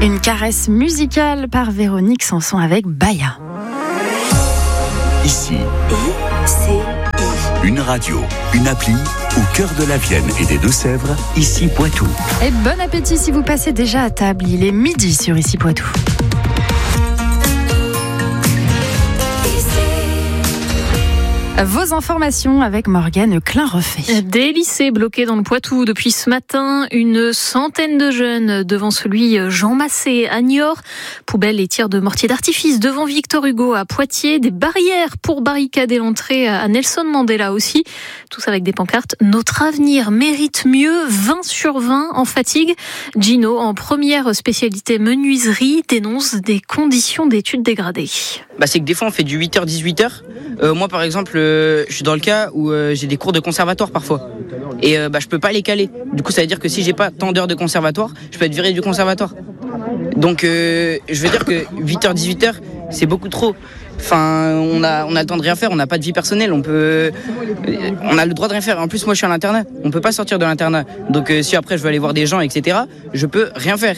Une caresse musicale par Véronique Sanson avec Baya. Ici, une radio, une appli au cœur de la Vienne et des Deux-Sèvres, Ici Poitou. Et bon appétit si vous passez déjà à table, il est midi sur Ici Poitou. Vos informations avec Morgane Klein-Refait. Des lycées bloqués dans le Poitou depuis ce matin. Une centaine de jeunes devant celui Jean Massé à Niort. Poubelles et tirs de mortier d'artifice devant Victor Hugo à Poitiers. Des barrières pour barricader l'entrée à Nelson Mandela aussi. Tous avec des pancartes. Notre avenir mérite mieux. 20 sur 20 en fatigue. Gino, en première spécialité menuiserie, dénonce des conditions d'études dégradées. C'est que des fois on fait du 8h-18h. Moi par exemple, je suis dans le cas où j'ai des cours de conservatoire parfois. Et je peux pas les caler. Du coup ça veut dire que si j'ai pas tant d'heures de conservatoire, je peux être viré du conservatoire. Donc je veux dire que 8h-18h, c'est beaucoup trop. Enfin, on a le temps de rien faire, on n'a pas de vie personnelle, on a le droit de rien faire. En plus, moi, je suis à l'internat, on peut pas sortir de l'internat. Donc, si après je veux aller voir des gens, etc., je peux rien faire.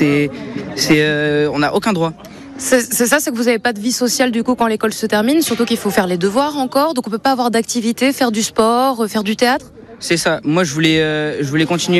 On n'a aucun droit. C'est ça, c'est que vous n'avez pas de vie sociale du coup quand l'école se termine, surtout qu'il faut faire les devoirs encore, donc on peut pas avoir d'activité, faire du sport, faire du théâtre. C'est ça. Moi, je voulais continuer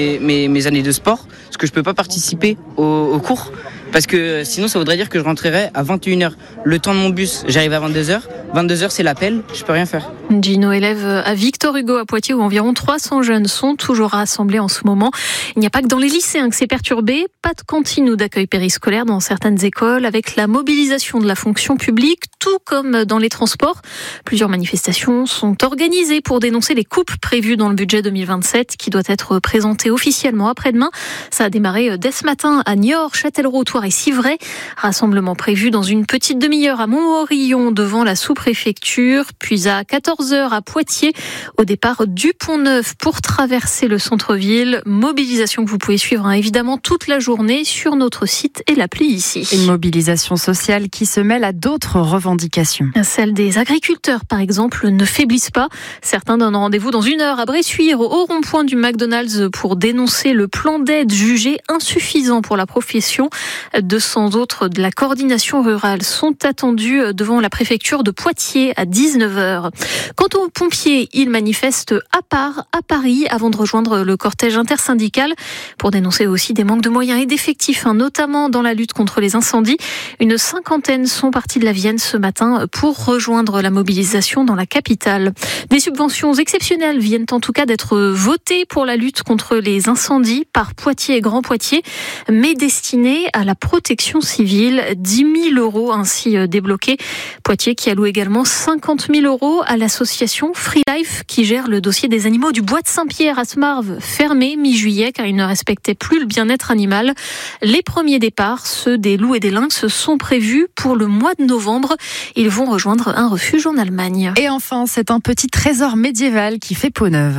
mes années de sport, parce que je peux pas participer aux cours. Parce que sinon, ça voudrait dire que je rentrerais à 21h. Le temps de mon bus, j'arrive à 22h. 22h, c'est l'appel, je peux rien faire. Gino, élève à Victor Hugo à Poitiers, où environ 300 jeunes sont toujours rassemblés en ce moment. Il n'y a pas que dans les lycées que c'est perturbé. Pas de cantine ou d'accueil périscolaire dans certaines écoles, avec la mobilisation de la fonction publique, tout comme dans les transports. Plusieurs manifestations sont organisées pour dénoncer les coupes prévues dans le budget 2027, qui doit être présenté officiellement après-demain. Ça a démarré dès ce matin à Niort, Châtellerault, Thouars et Civray. Rassemblement prévu dans une petite demi-heure à Montmorillon devant la sous-préfecture, puis à 14h à Poitiers, au départ du Pont-Neuf pour traverser le centre-ville. Mobilisation que vous pouvez suivre évidemment toute la journée sur notre site et l'appli ici. Une mobilisation sociale qui se mêle à d'autres revendications. Celle des agriculteurs, par exemple, ne faiblissent pas. Certains donnent rendez-vous dans 1 heure à Bressuire, au rond-point du McDonald's, pour dénoncer le plan d'aide jugé insuffisant pour la profession. 200 autres de la coordination rurale sont attendus devant la préfecture de Poitiers à 19h. Quant aux pompiers, ils manifestent à part à Paris avant de rejoindre le cortège intersyndical pour dénoncer aussi des manques de moyens et d'effectifs, notamment dans la lutte contre les incendies. Une cinquantaine sont partis de la Vienne ce matin pour rejoindre la mobilisation dans la capitale. Des subventions exceptionnelles viennent en tout cas d'être votées pour la lutte contre les incendies par Poitiers et Grand Poitiers, mais destinées à la protection civile. 10 000 € ainsi débloqués. Poitiers qui alloue également 50 000 € à l'association Free Life qui gère le dossier des animaux du bois de Saint-Pierre à Smarve, fermé mi-juillet car ils ne respectaient plus le bien-être animal. Les premiers départs, ceux des loups et des lynx, sont prévus pour le mois de novembre. Ils vont rejoindre un refuge en Allemagne. Et enfin, c'est un petit trésor médiéval qui fait peau neuve.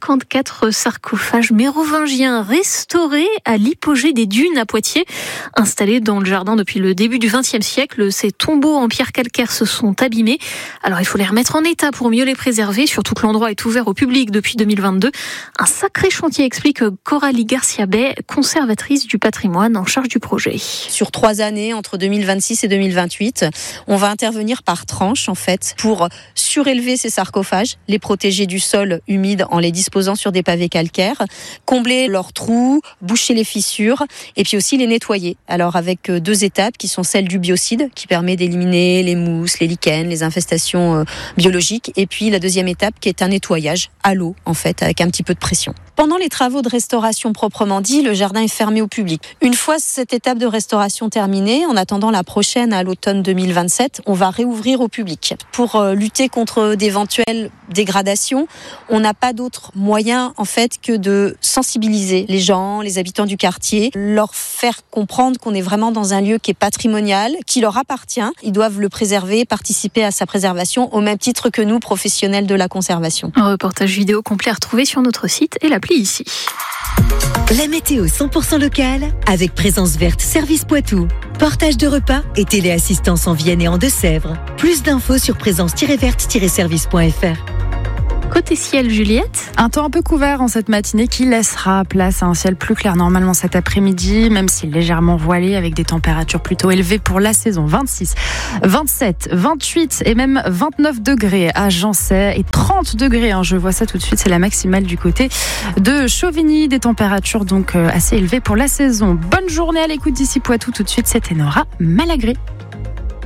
54 sarcophages mérovingiens restaurés à l'hypogée des dunes à Poitiers. Installés dans le jardin depuis le début du XXe siècle, ces tombeaux en pierre calcaire se sont abîmés. Alors il faut les remettre en état pour mieux les préserver, surtout que l'endroit est ouvert au public depuis 2022. Un sacré chantier, explique Coralie Garcia-Bay, conservatrice du patrimoine en charge du projet. Sur 3 années, entre 2026 et 2028, on va intervenir par tranche en fait pour surélever ces sarcophages, les protéger du sol humide en les disposant sur des pavés calcaires, combler leurs trous, boucher les fissures et puis aussi les nettoyer. Alors avec 2 étapes qui sont celles du biocide qui permet d'éliminer les mousses, les lichens, les infestations biologiques et puis la deuxième étape qui est un nettoyage à l'eau en fait avec un petit peu de pression. Pendant les travaux de restauration proprement dit, le jardin est fermé au public. Une fois cette étape de restauration terminée, en attendant la prochaine à l'automne 2027, on va réouvrir au public. Pour lutter contre d'éventuelles dégradations, on n'a pas d'autre moyen en fait que de sensibiliser les gens, les habitants du quartier, leur faire comprendre qu'on est vraiment dans un lieu qui est patrimonial, qui leur appartient. Ils doivent le préserver, participer à sa préservation au même titre que nous, professionnels de la conservation. Un reportage vidéo complet à retrouver sur notre site et l'appli ici. La météo 100% locale avec Présence Verte Service Poitou. Portage de repas et téléassistance en Vienne et en Deux-Sèvres. Plus d'infos sur présence-verte-service.fr. Côté ciel, Juliette. Un temps un peu couvert en cette matinée qui laissera place à un ciel plus clair normalement cet après-midi, même si légèrement voilé avec des températures plutôt élevées pour la saison. 26, 27, 28 et même 29 degrés à Jancet et 30 degrés. Je vois ça tout de suite, c'est la maximale du côté de Chauvigny. Des températures donc assez élevées pour la saison. Bonne journée à l'écoute d'ici Poitou. Tout de suite, c'était Nora Malagré.